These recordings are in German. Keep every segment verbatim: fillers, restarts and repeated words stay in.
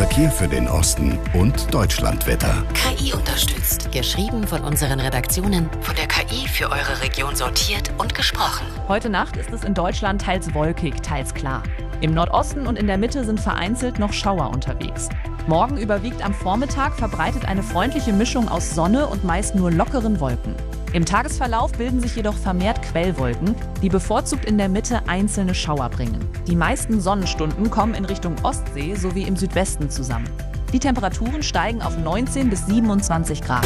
Verkehr für den Osten und Deutschlandwetter. K I unterstützt. Geschrieben von unseren Redaktionen, von der K I für eure Region sortiert und gesprochen. Heute Nacht ist es in Deutschland teils wolkig, teils klar. Im Nordosten und in der Mitte sind vereinzelt noch Schauer unterwegs. Morgen überwiegt am Vormittag verbreitet eine freundliche Mischung aus Sonne und meist nur lockeren Wolken. Im Tagesverlauf bilden sich jedoch vermehrt Quellwolken, die bevorzugt in der Mitte einzelne Schauer bringen. Die meisten Sonnenstunden kommen in Richtung Ostsee sowie im Südwesten zusammen. Die Temperaturen steigen auf neunzehn bis siebenundzwanzig Grad.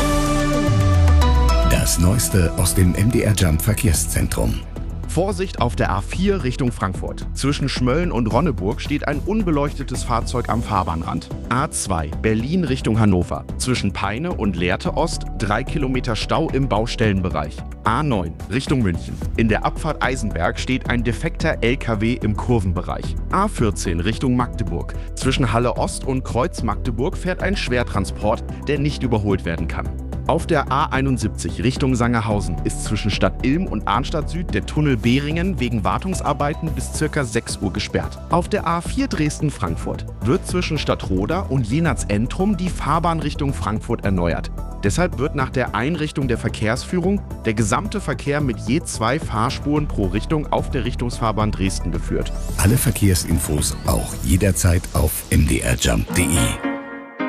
Das Neueste aus dem M D R Jump Verkehrszentrum. Vorsicht auf der A vier Richtung Frankfurt. Zwischen Schmölln und Ronneburg steht ein unbeleuchtetes Fahrzeug am Fahrbahnrand. A zwei Berlin Richtung Hannover. Zwischen Peine und Lehrte Ost drei Kilometer Stau im Baustellenbereich. A neun Richtung München. In der Abfahrt Eisenberg steht ein defekter L K W im Kurvenbereich. A vierzehn Richtung Magdeburg. Zwischen Halle Ost und Kreuz Magdeburg fährt ein Schwertransport, der nicht überholt werden kann. Auf der A einundsiebzig Richtung Sangerhausen ist zwischen Stadt Ilm und Arnstadt Süd der Tunnel Behringen wegen Wartungsarbeiten bis ca. sechs Uhr gesperrt. Auf der A vier Dresden-Frankfurt wird zwischen Stadtroda und Jenatz-Entrum die Fahrbahn Richtung Frankfurt erneuert. Deshalb wird nach der Einrichtung der Verkehrsführung der gesamte Verkehr mit je zwei Fahrspuren pro Richtung auf der Richtungsfahrbahn Dresden geführt. Alle Verkehrsinfos auch jederzeit auf m d r jump punkt d e.